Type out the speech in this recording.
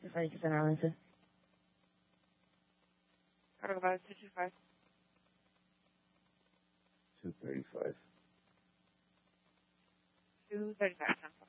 242 Center Arlington. Cargo about 225. 235. 235,